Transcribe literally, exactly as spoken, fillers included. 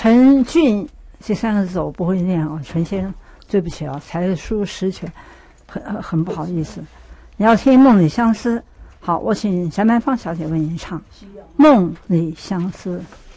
陈俊这三个字我不会念啊，陈先生，对不起啊，才疏失全，很很不好意思。你要听《梦里相思》，好，我请翟曼芳小姐为您唱《梦里相思》。